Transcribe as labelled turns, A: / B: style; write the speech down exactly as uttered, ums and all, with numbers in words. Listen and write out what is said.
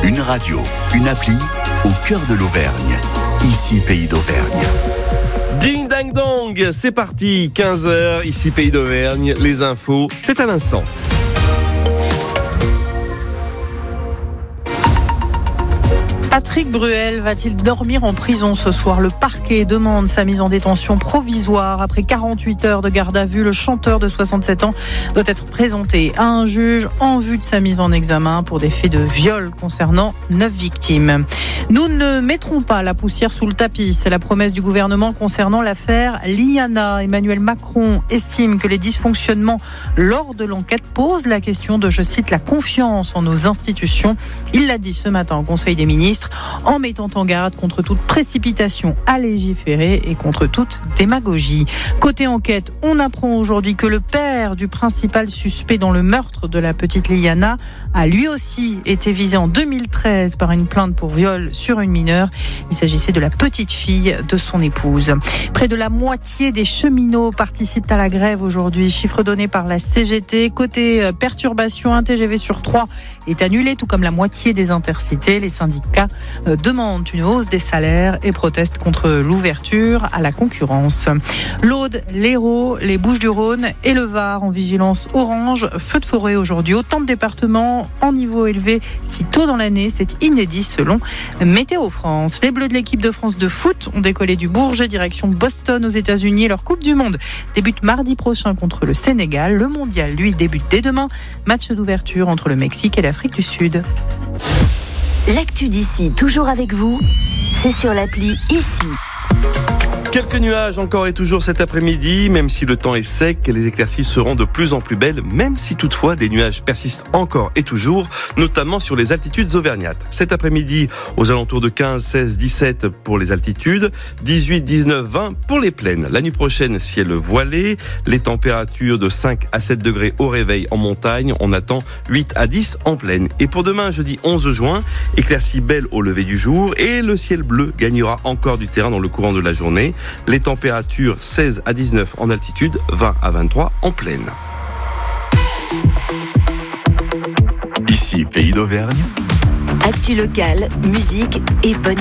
A: Une radio, une appli au cœur de l'Auvergne. Ici, Pays d'Auvergne.
B: Ding dang dong, c'est parti, quinze heures, ici Pays d'Auvergne, les infos, c'est à l'instant.
C: Patrick Bruel va-t-il dormir en prison ce soir ? Le parquet demande sa mise en détention provisoire. Après quarante-huit heures de garde à vue, le chanteur de soixante-sept ans doit être présenté à un juge en vue de sa mise en examen pour des faits de viol concernant neuf victimes. Nous ne mettrons pas la poussière sous le tapis. C'est la promesse du gouvernement concernant l'affaire Liana. Emmanuel Macron estime que les dysfonctionnements lors de l'enquête posent la question de, je cite, la confiance en nos institutions. Il l'a dit ce matin au Conseil des ministres, en mettant en garde contre toute précipitation à légiférer et contre toute démagogie. Côté enquête, on apprend aujourd'hui que le père du principal suspect dans le meurtre de la petite Liana a lui aussi été visé en deux mille treize par une plainte pour viol sur une mineure. Il s'agissait de la petite fille de son épouse. Près de la moitié des cheminots participent à la grève aujourd'hui, chiffre donné par la C G T. Côté perturbation, un T G V sur trois est annulé, tout comme la moitié des intercités. Les syndicats demandent une hausse des salaires et protestent contre l'ouverture à la concurrence. L'Aude, l'Hérault, les Bouches-du-Rhône et le Var en vigilance orange. Feu de forêt aujourd'hui. Autant de départements en niveau élevé si tôt dans l'année. C'est inédit selon Météo France. Les Bleus de l'équipe de France de foot ont décollé du Bourget direction Boston aux États-Unis. Leur Coupe du Monde débute mardi prochain contre le Sénégal. Le mondial, lui, débute dès demain. Match d'ouverture entre le Mexique et l'Afrique du Sud.
D: L'actu d'ici, toujours avec vous, c'est sur l'appli Ici.
B: Quelques nuages encore et toujours cet après-midi, même si le temps est sec, les éclaircies seront de plus en plus belles, même si toutefois les nuages persistent encore et toujours, notamment sur les altitudes auvergnates. Cet après-midi, aux alentours de quinze, seize, dix-sept pour les altitudes, dix-huit, dix-neuf, vingt pour les plaines. La nuit prochaine, ciel voilé, les températures de cinq à sept degrés au réveil en montagne, on attend huit à dix en plaine. Et pour demain, jeudi onze juin, éclaircies belles au lever du jour et le ciel bleu gagnera encore du terrain dans le courant de la journée. Les températures seize à dix-neuf en altitude, vingt à vingt-trois en plaine.
A: Ici, Pays d'Auvergne.
D: Actu locale, musique et bonne